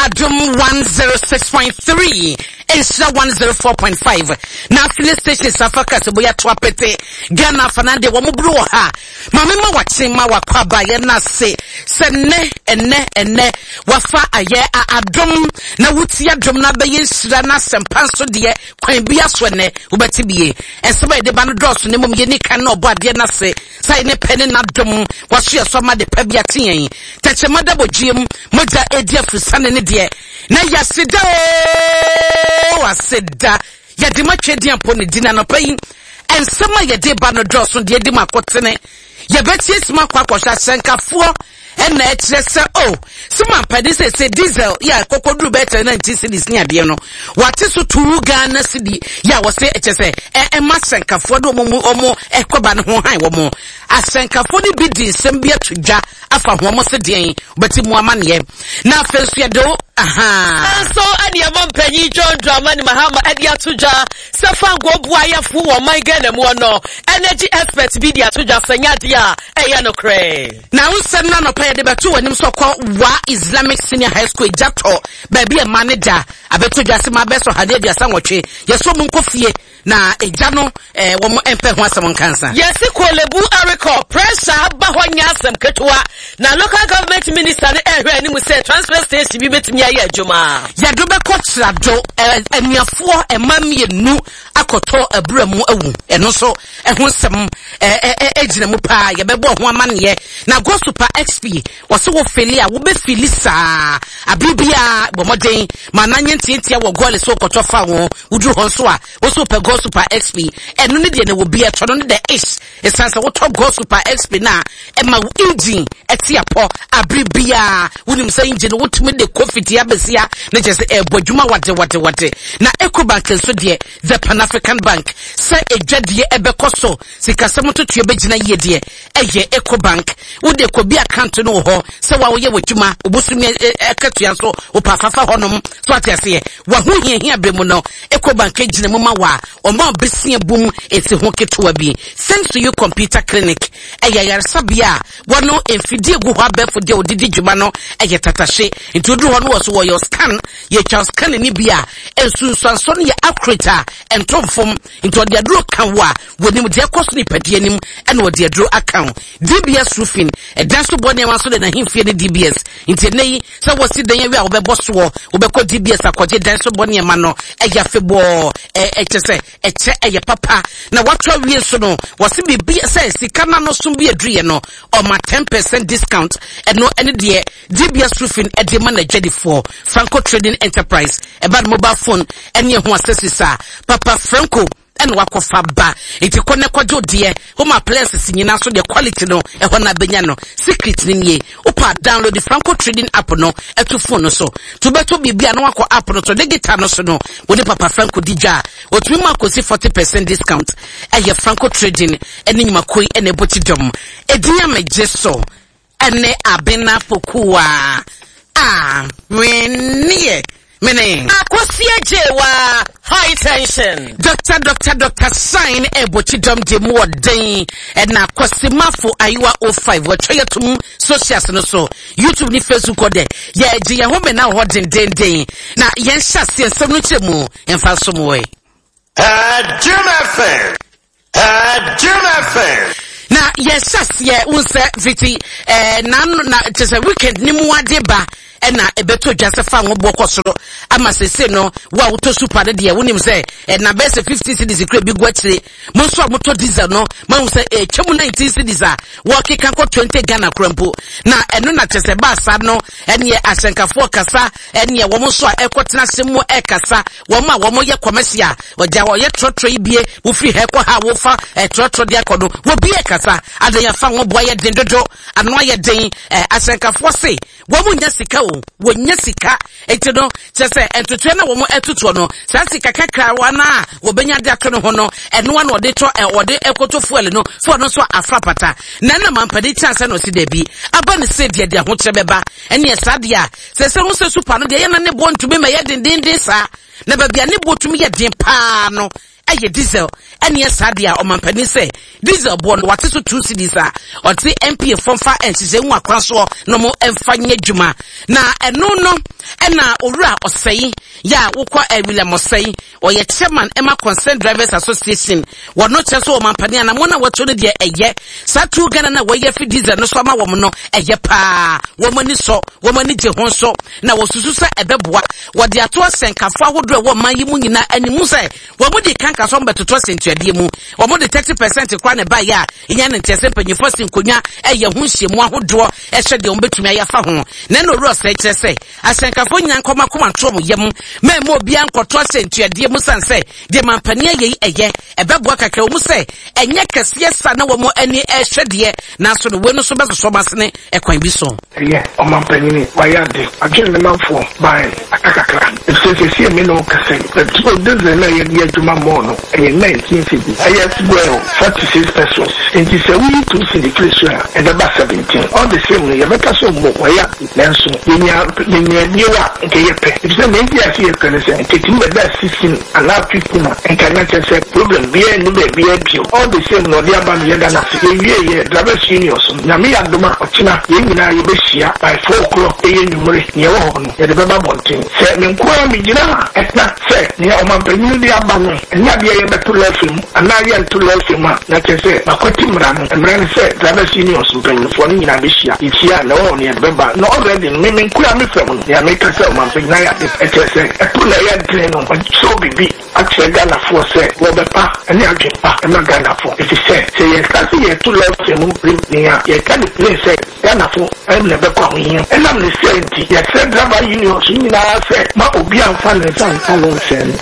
Adum 106.3 Insha 104.5 na affiliate stations afaka seboya to apete Ghana fanande wo mubru ha mamema wachema wakwaba ye na se enne wafa aye adom na wuti adom na be yensira na sempanso de kwan bia so ne wobati bie enseba de ba no dross ne mom ye ni kan no obo ade na se sai ne pene na dom waso ye so ma de pa bia tiyen techema da bogiem moja edi afusane ne de na yasida waseda yadi matwedi ampo ne dina no payi ensema yedi ba no dross de di makotene yebeti esima kwakosha senkafuo ena etrese sima padi se diesel ya kokodru better 90 cedis ni ade no wate so turu Ghana cedi ya wose echese ma senkafo do omo ekoba ne ho han wo mo asenkafo ni bidi sembia tudwa afa ho mo se den beti mu amane na afensu ya do so ade amon panyi John Dramani Mahama ade atudwa sefa go bua yafu wo man Ghana mu no energy expert bidi atudwa sanya dia eya no kre na unsem na no pa de beto wanim so kwa wa Islamic Senior High School Jato baby e manager abetudwa se ma beso hade dia sanwotwe yeso mu nkofie na ejano wo mo empe ho asem kansa yesi kolebu ariko pressure ba ho nya asem ketwa na local government minister ne ehwe ani mu say transfer station bi betimi aye adwuma ya do be kotra do aniafo emamie nu akoto abramu awu eno so ehun sem ejina mu pa ye bebo ho amane na go super XP wose wo feli a wo be fili saa abibia bomoden mananye ntientia wo goal so koto fa wo udru ho so a wo super go super XP eno ne de ne wo bia to no de is esanse wo to go super XP na e ma engine etiapo abibia wonim say engine wo tumi de coffee abesia na jese e bodwuma wate na Ecobank so de the Pan African Bank say ejadie ebekoso sikasem to tue begina ye de eye Ecobank wo de ko bi account no ho say wa wo ye wodwuma obosumi akatua so opafafa honom so atiase wa ho hia bremu no Ecobank ejina mu ma wa o besia boom eti ho ketwa bi send to you computer clinic yarsabia wono enfidie gu ho abefo de odidi dwuma no tatashe intudu ho no wo so your scan ye cha scan ni bia ensunsanso no ye accurate entomfom into de adro kan wa wonim de koso ni padie nim ene de adro account DBS roofing edanso bone wan so de na himfie ne DBS inte nei se wo si den wi a wo be boso wo be ko DBS akoje danso bone ma no febo echese eye papa na watwa wie so no wose bibi say sika na no so bi adruye no o ma 10% discount eno ene de DBS roofing ede ma na jadi for Franco Trading Enterprise about mobile phone ene ho asesisa papa Franco and wakofa ba iti kone kwajo die home appliances nyina so de quality no e ho na benya no secret ni nie opa download the Franco Trading app no eto phone so to beto bibia no wako app no so digital no so no woni papa Franco dija otumi makosi 40% discount eye Franco Trading eni nyumakoi ene botidom edinya mejeso ene abena pokua wenie Mene akosie jewa high tension Dr. sign ebotidom de muoden na akosimafo ayiwa 05 watwa tum socials no so YouTube ni Facebook ode ye je ye home na ho den na yen hyase ensem no chemu emfa so mo we Jim FM na yes ye unse viti na just a weekend ni mu adeba na ebeto dwasefa ngo bokosoro ama sese no wa auto super de wonim se na best 50 cedis kra bi gwachire mo so moto diesel no ma hu se chemu 19 cedis a wo keka ko 20 Ghana krampo na eno na tese basa no ene asenkafo kasa ene wo mo so ekotena semu ekasa wo ma wo mo ye commercial oja wo ye trotro ibie wo free he ko ha wo fa trotro de akodo wo bi ekasa adan ya fa ngo boye den dodo ano ye den asenkafo se wo mu nya sika wonya sika etino chese entutwe na wo mo etuto no sa sika kakra wana wo benya de ato no ho no eno na ode to ode ekoto fuel no fo no so afrapata na na mampade chance no si da bi aba ne se de ho trebeba ene esade a sese ho se super no de ye na ne bo ntumi ma ye dindindin sa na ba bia ne bo tumi ye din pa no aye diesel ene sadia o mampani say diesel bo no wate so 2 cedis a o te MP fonfa ensise hu akwanso no mo emfa nye dwuma na eno no ena owura osei ya wokwa William Osei o ye chairman Emma Concerned Drivers Association wono cheso o mampani na mo na wato no de eye satu Ghana na wo ye fi diesel no so ama wo no eye pa wo mani so wo mani je ho so na wo susu sa ebeboa wo de ato asenkafo ahodo wo man yi mu nyina animu se wo mo de kanka so mbetoto sentuade mu wo mo de 30% kwa ne ba ya nya ne ntese panyifo sinkonwa eye ho hyemu ahodo ehwe de ombetumi ayafa ho na no ro se kyerese asenkafo nyankoma koma ntom yem ma mo obi ankoto sentuade mu sanse de mampani aye eye ebeboa kakra mu se enye kase sa na wo mo ani ehwe de na so no we no so beso basene ekwan bi so o mampani wayade agene manfo by akakakra se me no kase but this na ye juma mono e 19 cedi ayes well 46 pesos and you say we to see the place and about 17 all the same you better so mo waya lenso nya niwa nke yepe it's the main dia see can say take me that 16 allow people and cannot say problem be no be all the same no dia ba me na ye driver seniors na me adoma ochina ye nyina ye be hia by 4 o'clock ye numere ye wo ho ye de baba bontin say me nkwa me gina etna say ne o mampani dia ba no nya bia ye beto lefim ana ye to lefim na kese makoti mran say driver seniors mpanyfo ni nyina be hia no ne de baba no already me nkwa me fam ya me kase o mampani na ya etese eto na ya train no so bibi actually Ghana for say wo be pa ani adwepa e ma Ghana for if say ye kase ye to lefim ye can play say Ghana for em le be kwa yin e na me say ye say driver unions ni na say ma obi anfa ne san lo say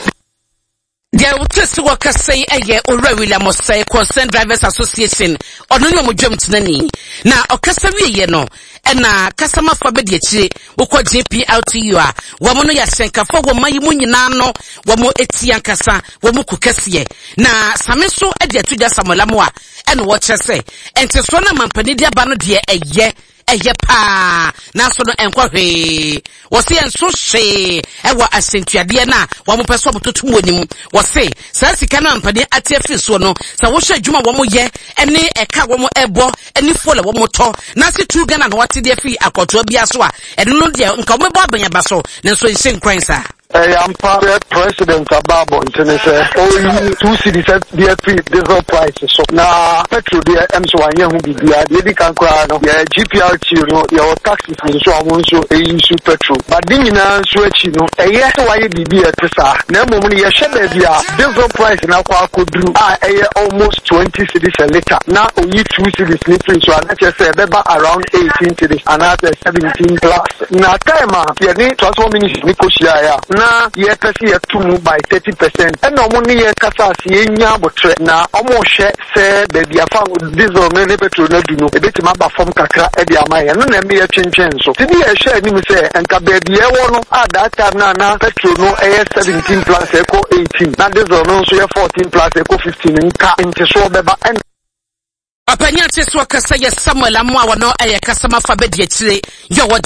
there just work say eye owura William Osei Concerned Drivers Association ono nyo mo dwam tinani na okasa wiye no na kasama fa be de akire wokọ GPLTU a wo mo no ya senkafo wo mayi mu nyina no wo mo eti ankasa wo mo kukase na sameso e de atuja samolamo a ene wo kyese ente so na mampani de aba no de eye pa na so no enkwahwe wo se enso hwe e wo asentuade na wo mo peso bototum wonim wo se sa sika na mampani atiafi so no sa wo hwe adwuma wo mo ye ene eka wo mo ebo ene fole wo mo to na se tu Ghana no wate de afi akoto bia so a ene no de nka wo mebo abanya ba so ne so isen kwansa Ampa President Ababo International only 2 cities the diesel prices so na petrol the M1 hu bibia the kan kra no ya GPLT no your taxes so amon so issue petrol but din nyina so achi no eye so waye bibia tesa na mom no ye hye bia diesel price na kwa akodru eye almost 20 cities a liter na only 2 cities ni free so na say beba around 18 cities and at 17 plus na time ye ni transform ministry ni koshia ya na ye pesi ye tumu by 30% and no money ye kasa si enya botre na omo hye se baby afa diesel ne petrol na du no ebeti ma ba form kakra e dia ma ye no na me ye twenchen so ti ye hye ni mi se enka baby e wo no that time na petrol no e 17 plus eco 18 na diesel no so ye 14 plus eco 15 nka inte so beba Apanya cheso kasa ye Samuel Amwa wono eye kasa mafa be de akire yo wo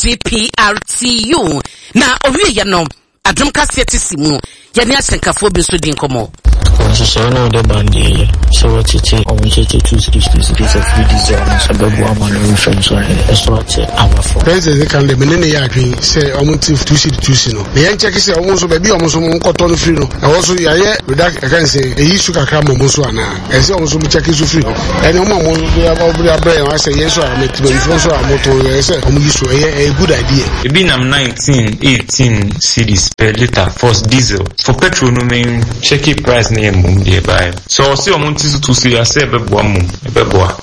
GPLTU na owie ye no adum kase tisimu ye ne asenkafo bi so din komo so no the bandi so what it on cheche 2 cities of free diesel so babu amana reference so what our for president kan de menene ya adwen say omunti 2 cities no me yan check say omun so baby omun so mon koto no free no e wo so yaye redact I can say eyi su kakra mo so ana e say omun so mu check so free no ene omun so ya ba obri abra yan say yes so ameti be front so amoto e say omun yi so a good idea e be nam 19 18 cities per liter for diesel for petrol no mean check price na mum dey buy so see omun ti to see say beboa mum beboa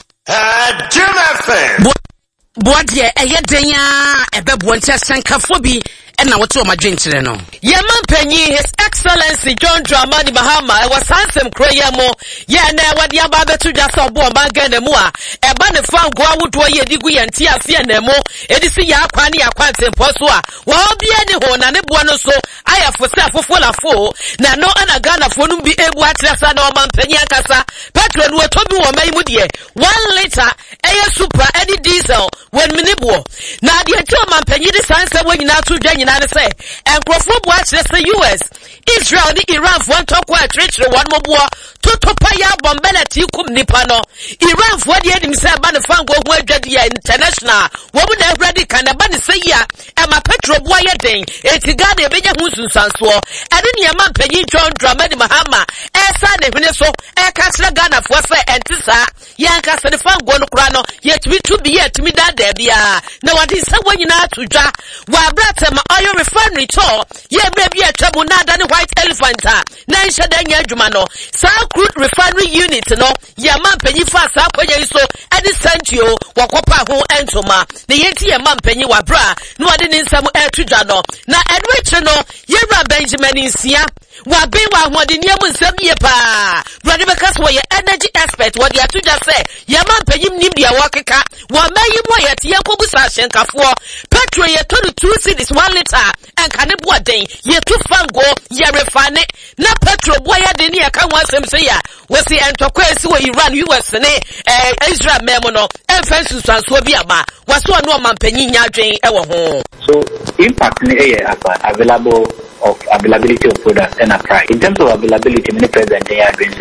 boa de eye denya ebeboa ntia senkafo bi na wote o madwenkyere no Yeman panyi His Excellency John Dramani Mahama e wasansem kroya mo ye na wade aba betu dwasa obo manga na mu a e ba ne fango awodo ye digu ye nti ase na mu edisi ya akwa ne akwa tempo so a wo bia ne ho na ne boa no so ayafo se afofo lafo na no ana Ghana fo no bi ebu atrasa na o man panyi akasa petrol no to bi wo mai mu de 1 liter eye super edi diesel when minibwo na de ti o man panyi de sanse wo nyina to dwa nyina ne se enkrofo bo a kire se US Israel the Iran for talk wa treachery one more to paya bombela tikum nipano. Iran for the enemy say ban fango who international. What would I ready can a ban say ya and my petrol boy thing. It's a guy beja musun sanswo. I didn't yaman penny John Dramani Mahama. Esa ne so Castle Ghana for say and tisa. Yanka said the fango no crano. Yet we to be yet me that there be no one is someone you know to ja. While brother my oil refinery tour. Yeah, maybe a trouble not than a white elephant. Naisha Danya Jumano. South Crude Refinery Unit, no. Yaman penny fast up when you so. And it's sent you. Wakopa ho entoma. The yeti yaman penny wa bra. No, I didn't some air to jano. Na Edwich no. Yera Benjamin is here. Wabiwa Wadiniamu Semiepa. Brother, because we're your energy expert. What you just say. Yaman penny Nimbia Wakaka. Wamayi Moya Tiakubusa Shenka for. Petrol ye 22 cities 1 liter. And Kanibwa day. Ye 2 fango. Ye refine. Na petrol boya deni akanwa semseya. Wasi entokwesi wa Iran US ne Israel memono. Enfensu sanso biama. Waso anu mampenyi nyadwen ewo ho. So impact ni available of availability of products and a price. In terms of availability, many present here brings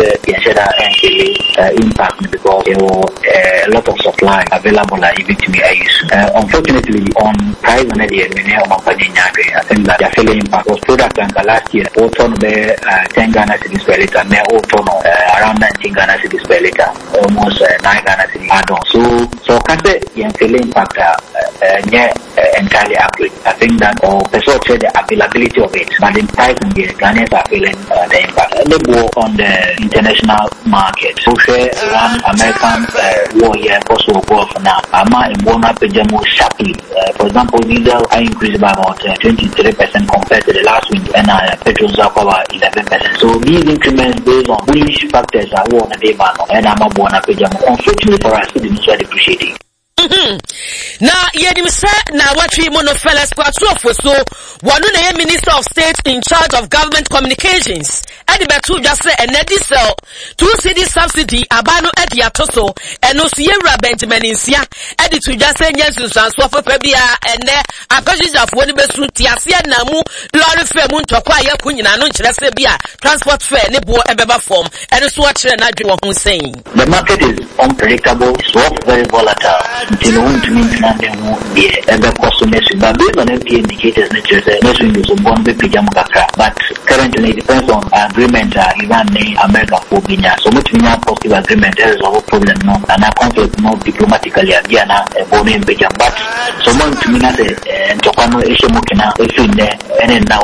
impact because there were a lot of supply available even to me. Unfortunately, on price and I think that they are feeling impact. Was product and last year, autumn 10 Ghana cedis per liter, may autumn around 19 Ghana cedis per liter, almost 9 Ghana cedis add-on. So can say you feel impact entirely accurate. I think that or person the availability of it, but in price and the Ghanaians are feeling the impact. They go on the international market. So one American war here also go for now. Ama in Bona Pejamo sharply. For example, diesel I increased by about 23% compared to the last week, and petrol up about 11%. So these increments based on bullish factors are on the day ban, and I'm a Bona Pejamo. Unfortunately for us, it is very appreciating. Now, yedim say na watri mono fellas kwatro so one na Minister of State in charge of government communications. Edi betu just say enedi sell 2 cedi subsidy abano edi atoso eno siyera Benjamin Nsia edi to just say nyensu sanso for bia ene akojija fo ni besu tiase na mu lorry fare mu ntokwa ye kunyina no nkire se bia transport fare ne bo ebeba form eno so akire na dwe wo hu saying the market is unpredictable, it's very volatile. Until to mean the customers, but based on FTA indicators, next week is a bond but currently it depends on agreement Iran and America for Binya. So much mean positive agreement there is a problem no and a conflict no diplomatically again born in Bijam. But so much mean as a Tokano Ishimukina if in there and now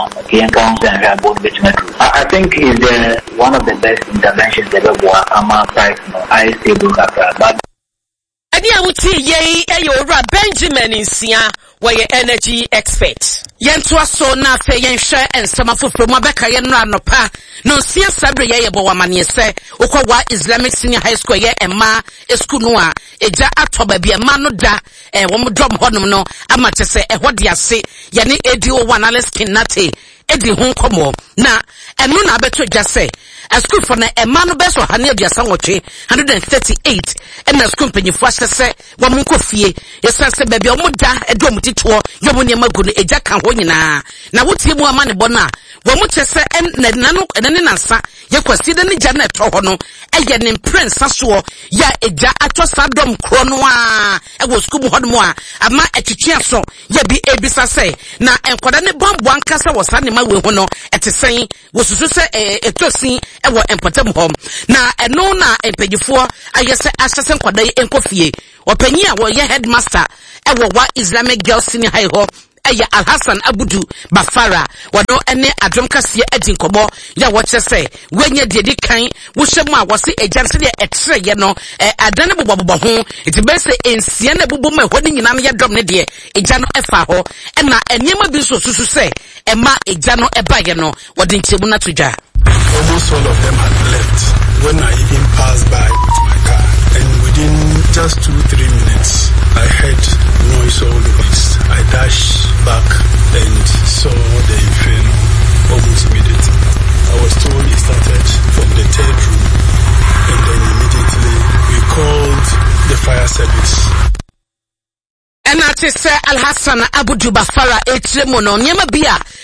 I think is one of the best interventions ever Ama price high stable but Adi awuti ye eyora Benjamin Nsia were energy expert. Yentu aso na fe yenhwe ensema foforo mabeka ye no anopa no sia sabre ye yebo wamane se ukwa Islamic Senior High School ye ema school no a eja atoba bia ma no da wo modom honum no amate se ehode ase ye ne edi o analyst kinate edi ho komo na enu na abeto dwa se a school for na ema no beso hane aduasa nwotwe 138 and na school panyifo asese wo monko fie yesanse baabi o moda edo mutito yo mo niam agu no eja ka ho nyina na wotie mu ama ne bona wo mutese na nanu ne nansa ye kwasi de ne gya na eto ho no eye ne prince aso ya eja ato sadom kro no a ewo school mu ho no a ama etwetwe so ye bi ebisa se na enkoda ne bombo ankasa wo sa ne ma we ho no etesen wo susu se etosin ewo empatam hom na eno na empagifo ayese asese nkwada enkofie opanyi a wo ye headmaster ewo wa Islamic Girls Senior High ho eya Alhassan Abudu Bafara wado ene adom kase adi nkomo ya wo kyese wenye de kan wo hyemu a wo se ejanse de etre ye no adane bobobo ho etibese ensia na bubu ma ho ni nyina no ye dom ne de eja no efa ho na eniema bi so susu se ema eja no eba ye no wode nchemu na todwa. Almost all of them had left when I even passed by with my car, and within just 2-3 minutes I heard noise all over. I dashed back and saw the inferno almost immediately. I was told it started from the third room, and then immediately we called the fire service. And I say Alhassan Abudu Bafara etremo no nyema bia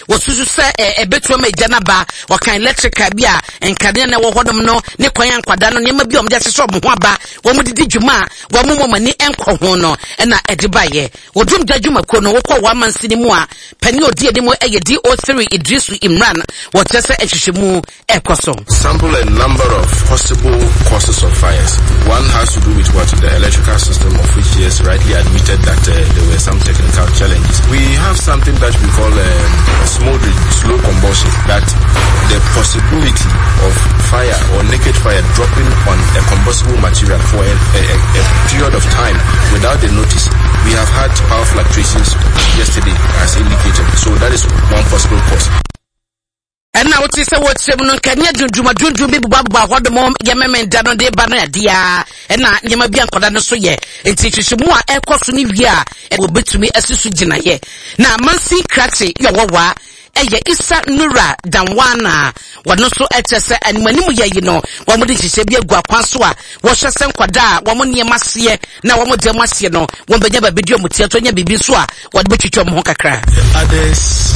wosusu se ebetu ma gya na ba wakan electrical bi a enkade na wo hodom no ne kwan ankwada no ne ma bi omde sese omo ho aba wo mu didi dwuma wo mu momani enko ho no na edibaye wodum dwuma ko no wo kɔ wa mansini mu a pani odi edi mu eye DO3 Idrisu Imran wo tese ehwehwemu ekoso. Sample a number of possible causes of fires. One has to do with what the electrical system, of which he has rightly admitted that there were some technical challenges. We have something that we call smoldering, slow combustion, that the possibility of fire or naked fire dropping on a combustible material for a period of time without the notice. We have had power fluctuations yesterday as indicated. So that is one possible cause. And now what is a word seven Kenya Juma be Baba what the mom Yemen Dano de Bana dia and not Yamabian Kodano so ye and teaches more air cost to Nivia and will be to me as Sujina ye. Now Mansi Kratzy Yawa Eye Isa Nura Danwana what no so etese and Manimuya you know one would say be a guaquanswa washa sem quada one near Masie now one more Demasia no one be never video mutia Tonya Bibiswa what bet you to Monkakra. Others